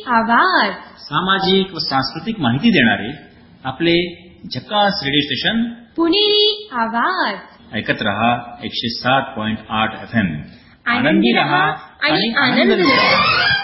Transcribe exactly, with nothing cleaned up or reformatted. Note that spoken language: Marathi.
आवाज. सामाजिक व सांस्कृतिक माहिती देणारे आपले झकास रेडिओ स्टेशन पुणेरी आवाज. ऐकत रहा एकशे सात पॉइंट आठ एफ एम. आनंदी रहा आणि आनंद मिळवा.